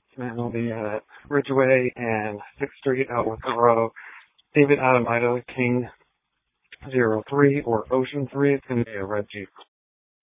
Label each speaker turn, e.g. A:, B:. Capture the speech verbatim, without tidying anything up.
A: Man, I'll be at Ridgeway and sixth Street out with Row. David Adam Ida King zero three or Ocean three. It's going to be a red Jeep.